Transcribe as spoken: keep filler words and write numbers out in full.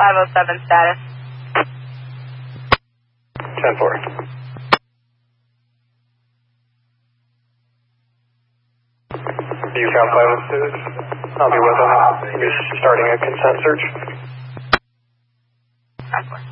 five oh seven status. ten four. You count five oh six. I'll be with them. We'll be starting a consent search. ten four.